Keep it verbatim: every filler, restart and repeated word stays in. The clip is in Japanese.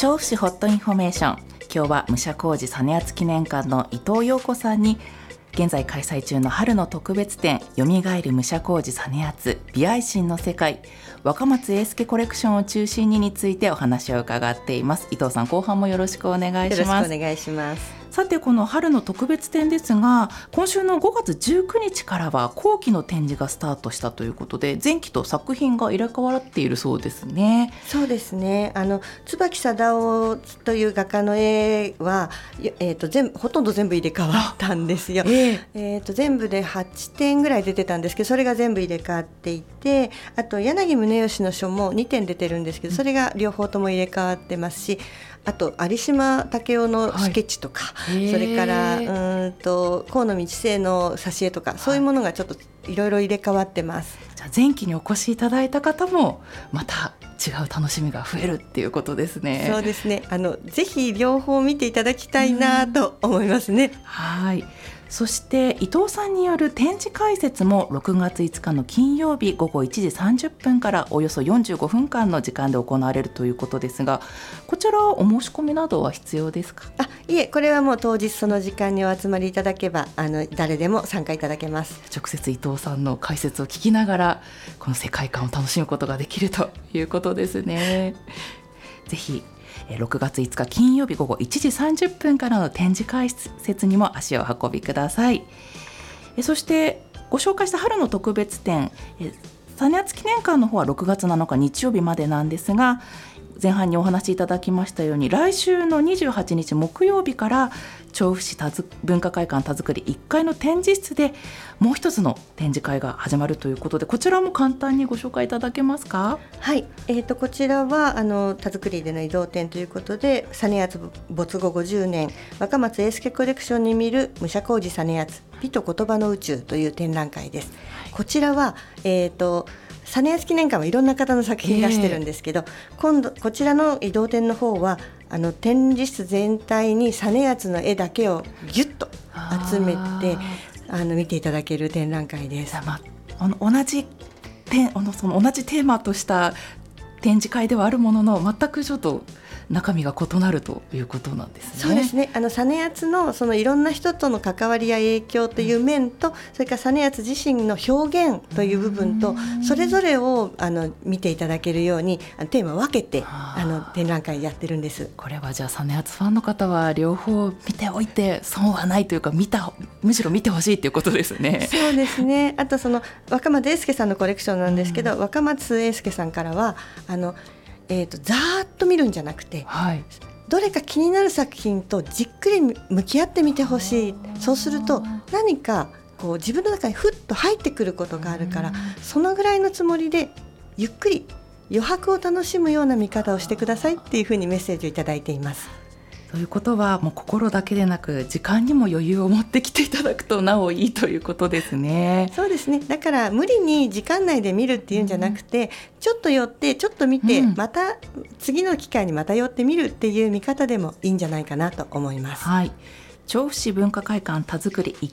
調布市ホットインフォメーション、今日は武者小路実篤記念館の伊藤陽子さんに現在開催中の春の特別展よみがえる武者小路実篤美愛心の世界若松英介コレクションを中心にについてお話を伺っています。伊藤さん、後半もよろしくお願いします。 よろしくお願いします。 さて、この春の特別展ですが、今週のごがつじゅうくにちからは後期の展示がスタートしたということで、前期と作品が入れ替わっているそうですね。 そうですね、あの椿貞夫という画家の絵は、えー、と全ほとんど全部入れ替わったんですよ。えーえー、と全部ではちてんぐらい出てたんですけど、それが全部入れ替わっていて、あと柳宗悦の書もにてん出てるんですけど、それが両方とも入れ替わってますし、あと有島武雄のスケッチとか、はい、それからうんと河野道生の挿絵とか、はい、そういうものがちょっといろいろ入れ替わってます。 じゃあ前期にお越しいただいた方もまた違う楽しみが増えるっていうことですね。 そうですね、あのぜひ両方見ていただきたいなと思いますね。 はい。そして伊藤さんによる展示解説もろくがついつかの金曜日ごごいちじさんじゅっぷんからおよそよんじゅうごふんかんの時間で行われるということですが、こちらお申し込みなどは必要ですか？ あ、いえ、これはもう当日その時間にお集まりいただけば、あの誰でも参加いただけます。 直接伊藤さんの解説を聞きながらこの世界観を楽しむことができるということですね。ぜひろくがついつか金曜日ごごいちじさんじゅっぷんからの展示解説にも足を運びください。そしてご紹介した春の特別展実篤記念館の方はろくがつなのか日曜日までなんですが、前半にお話しいただきましたように来週のにじゅうはちにち木曜日から調布市文化会館田作りいっかいの展示室でもう一つの展示会が始まるということで、こちらも簡単にご紹介いただけますか？ はい、えー、とこちらはあの田作りでの移動展ということで、実篤没後ごじゅうねん若松英介コレクションに見る武者小路実篤美と言葉の宇宙という展覧会です。はい、こちらは、えーと実篤記念館はいろんな方の作品出してるんですけど、えー、今度こちらの移動展の方はあの展示室全体に実篤の絵だけをギュッと集めてあの見ていただける展覧会です。 まあ、同じテその同じテーマとした展示会ではあるものの、全くちょっと中身が異なるということなんですね。 そうですね、あの実篤のそのいろんな人との関わりや影響という面と、うん、それから実篤自身の表現という部分と、それぞれをあの見ていただけるようにテーマを分けてあの展覧会やってるんです。 これはじゃあ実篤ファンの方は両方見ておいて損はないというか、見たむしろ見てほしいということですね。 そうですね。あとその若松英介さんのコレクションなんですけど、うん、若松英介さんからはあのえー、とざーっと見るんじゃなくて、はい、どれか気になる作品とじっくり向き合ってみてほしい。そうすると何かこう自分の中にふっと入ってくることがあるから、そのぐらいのつもりでゆっくり余白を楽しむような見方をしてくださいっていうふうにメッセージをいただいています。 ということはもう心だけでなく時間にも余裕を持ってきていただくとなおいいということですね。 そうですね、だから無理に時間内で見るっていうんじゃなくて、うん、ちょっと寄ってちょっと見て、うん、また次の機会にまた寄ってみるっていう見方でもいいんじゃないかなと思います。 はい、調布市文化会館田作り